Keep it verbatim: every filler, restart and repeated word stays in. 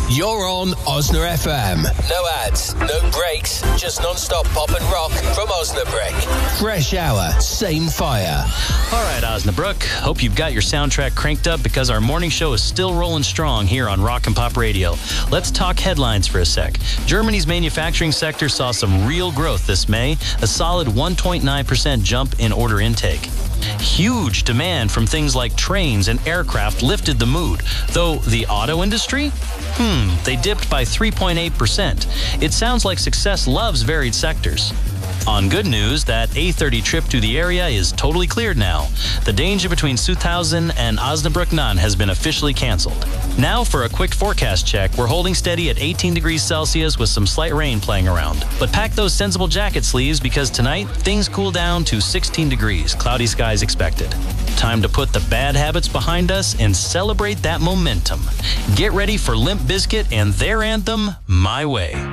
You're on Osna F M. No ads, no breaks, just non-stop pop and rock from Osnabrück. Fresh hour, same fire. All right, Osnabrück. Hope you've got your soundtrack cranked up because our morning show is still rolling strong here on Rock and Pop Radio. Let's talk headlines for a sec. Germany's manufacturing sector saw some real growth this May, a solid one point nine percent jump in order intake. Huge demand from things like trains and aircraft lifted the mood, though the auto industry? Hmm, they dipped by three point eight percent. It sounds like success loves varied sectors. On good news, that A thirty trip to the area is totally cleared now. The danger between Sutthausen and Osnabrück-Nahn has been officially canceled. Now for a quick forecast check. We're holding steady at eighteen degrees Celsius with some slight rain playing around. But pack those sensible jacket sleeves because tonight things cool down to sixteen degrees. Cloudy skies expected. Time to put the bad habits behind us and celebrate that momentum. Get ready for Limp Bizkit and their anthem, My Way.